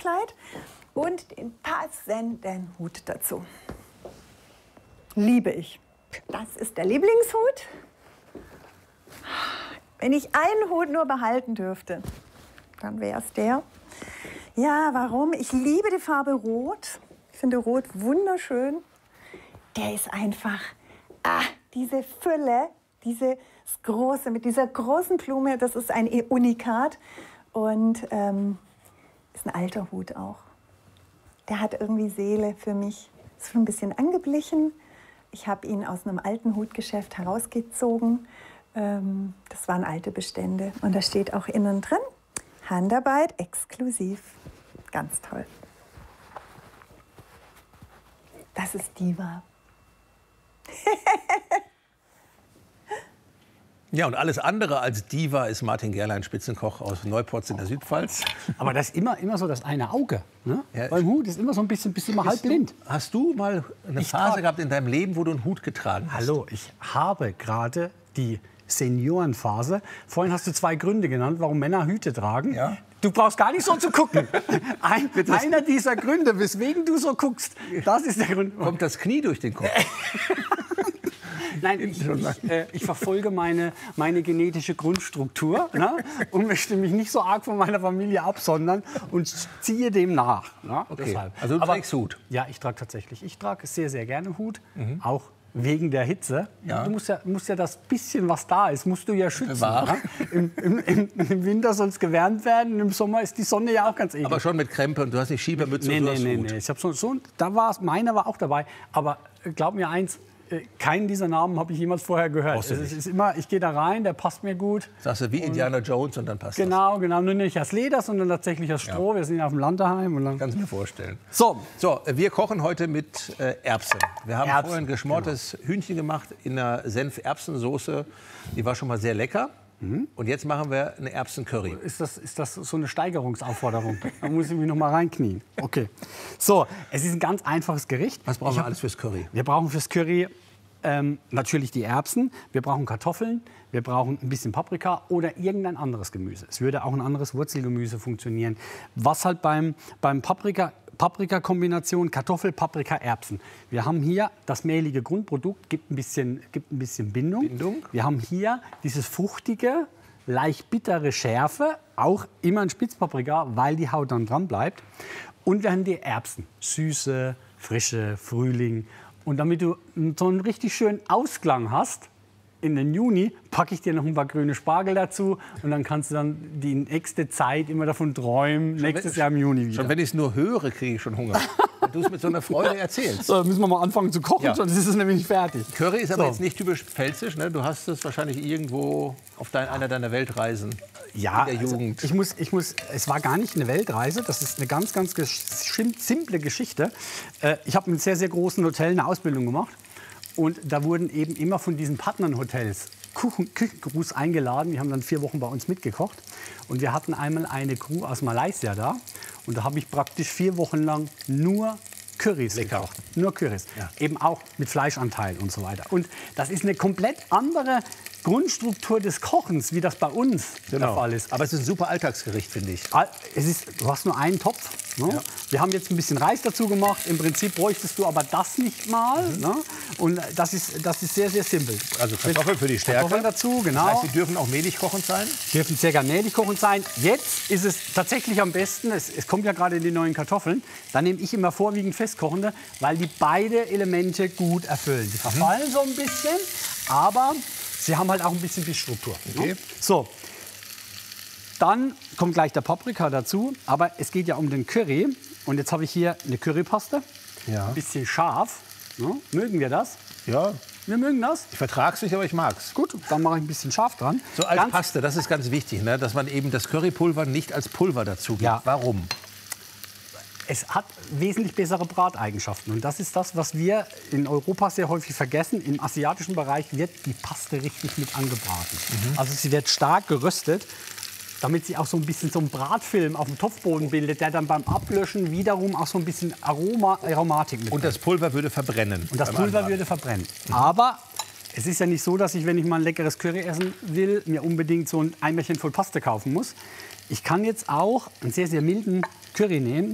Abendkleid und den passenden Hut dazu. Liebe ich. Das ist der Lieblingshut. Wenn ich einen Hut nur behalten dürfte, dann wäre es der. Ja, warum? Ich liebe die Farbe Rot. Ich finde Rot wunderschön. Der ist einfach, diese Fülle, dieses Große, mit dieser großen Blume, das ist ein Unikat. Und ist ein alter Hut auch. Der hat irgendwie Seele für mich. Ist schon ein bisschen angeblichen. Ich habe ihn aus einem alten Hutgeschäft herausgezogen. Das waren alte Bestände. Und da steht auch innen drin, Handarbeit exklusiv. Ganz toll. Das ist Diva. Ja, und alles andere als Diva ist Martin Gerlein, Spitzenkoch aus Neuporz in der Südpfalz. Aber das ist immer so das eine Auge. Ne? Ja, beim Hut ist immer so ein bisschen, bist immer halb blind. Hast du mal eine Phase gehabt in deinem Leben, wo du einen Hut getragen hast? Hallo, ich habe gerade die Seniorenphase. Vorhin hast du 2 Gründe genannt, warum Männer Hüte tragen. Ja. Du brauchst gar nicht so zu gucken. Einer dieser Gründe, weswegen du so guckst, das ist der Grund. Kommt das Knie durch den Kopf? Nein, ich verfolge meine genetische Grundstruktur, ne, und möchte mich nicht so arg von meiner Familie absondern und ziehe dem nach. Ne, okay. Deshalb. Also du trägst Hut? Ja, ich trage tatsächlich. Ich trage sehr, sehr gerne Hut, auch wegen der Hitze. Ja. Du musst ja das bisschen, was da ist, musst du ja schützen. Bewahren. Ne? Im Winter soll es gewärmt werden, im Sommer ist die Sonne ja auch ganz eklig. Aber schon mit Krempe und du hast nicht Schiebermütze Nee, und du hast Hut. nee. Ich hab da war es, meiner war auch dabei. Aber glaub mir eins, keinen dieser Namen habe ich jemals vorher gehört. Es ist immer, ich gehe da rein, der passt mir gut. Sagst du wie Indiana Jones und dann passt Genau, nur nicht aus Leder, sondern tatsächlich aus Stroh. Ja. Wir sind auf dem Land daheim. Und dann kannst du mir vorstellen. So, wir kochen heute mit Erbsen. Wir haben vorhin ein geschmortes Hühnchen gemacht in einer Senf-Erbsensoße. Die war schon mal sehr lecker. Und jetzt machen wir eine Erbsen-Curry. Ist das so eine Steigerungsaufforderung? Da muss ich mich noch mal reinknien. Okay. So, es ist ein ganz einfaches Gericht. Was brauchen wir alles fürs Curry? Wir brauchen fürs Curry natürlich die Erbsen. Wir brauchen Kartoffeln. Wir brauchen ein bisschen Paprika oder irgendein anderes Gemüse. Es würde auch ein anderes Wurzelgemüse funktionieren. Was halt beim Paprika-Kombination Kartoffel, Paprika, Erbsen. Wir haben hier das mehlige Grundprodukt, gibt ein bisschen Bindung. Wir haben hier dieses fruchtige, leicht bittere Schärfe, auch immer ein Spitzpaprika, weil die Haut dann dran bleibt. Und wir haben die Erbsen, Süße, Frische, Frühling. Und damit du so einen richtig schönen Ausklang hast, in den Juni packe ich dir noch ein paar grüne Spargel dazu und dann kannst du dann die nächste Zeit immer davon träumen, nächstes Jahr im Juni wieder. Schon wenn ich es nur höre, kriege ich schon Hunger. Wenn du es mit so einer Freude erzählst. So, müssen wir mal anfangen zu kochen, sonst ist es nämlich nicht fertig. Curry ist aber jetzt nicht typisch pfälzisch, ne? Du hast es wahrscheinlich irgendwo auf einer deiner Weltreisen in der Jugend. Also es war gar nicht eine Weltreise, das ist eine ganz simple Geschichte. Ich habe mit einem sehr, sehr großen Hotel eine Ausbildung gemacht. Und da wurden eben immer von diesen Partnernhotels Küchencrews eingeladen. Die haben dann 4 Wochen bei uns mitgekocht. Und wir hatten einmal eine Crew aus Malaysia da. Und da habe ich praktisch 4 Wochen lang nur Currys gekocht. Nur Currys. Ja. Eben auch mit Fleischanteil und so weiter. Und das ist eine komplett andere Grundstruktur des Kochens, wie das bei uns der Fall ist. Aber es ist ein super Alltagsgericht, finde ich. Du hast nur einen Topf. Ne? Ja. Wir haben jetzt ein bisschen Reis dazu gemacht. Im Prinzip bräuchtest du aber das nicht mal. Ne? Und das ist sehr, sehr simpel. Also Kartoffeln für die Stärke. Kartoffeln dazu, genau. Das heißt, die dürfen auch mehlig kochend sein? Dürfen sehr gerne mehlig kochend sein. Jetzt ist es tatsächlich am besten, es kommt ja gerade die neuen Kartoffeln, da nehme ich immer vorwiegend festkochende, weil die beide Elemente gut erfüllen. Die verfallen so ein bisschen, aber sie haben halt auch ein bisschen Bissstruktur. Okay. Ne? So, dann kommt gleich der Paprika dazu, aber es geht ja um den Curry. Und jetzt habe ich hier eine Currypaste, ein bisschen scharf. Ne? Mögen wir das? Ja. Wir mögen das. Ich vertrage es nicht, aber ich mag es. Gut, dann mache ich ein bisschen scharf dran. So als Paste, das ist ganz wichtig, ne? Dass man eben das Currypulver nicht als Pulver dazu gibt. Ja. Warum? Es hat wesentlich bessere Brateigenschaften. Und das ist das, was wir in Europa sehr häufig vergessen. Im asiatischen Bereich wird die Paste richtig mit angebraten. Also sie wird stark geröstet, damit sie auch so ein bisschen so einen Bratfilm auf dem Topfboden bildet, der dann beim Ablöschen wiederum auch so ein bisschen Aromatik mitbringt. Und das Pulver würde verbrennen. Und das Pulver würde verbrennen. Aber es ist ja nicht so, dass ich, wenn ich mal ein leckeres Curry essen will, mir unbedingt so ein Eimerchen voll Paste kaufen muss. Ich kann jetzt auch einen sehr, sehr milden Curry nehmen.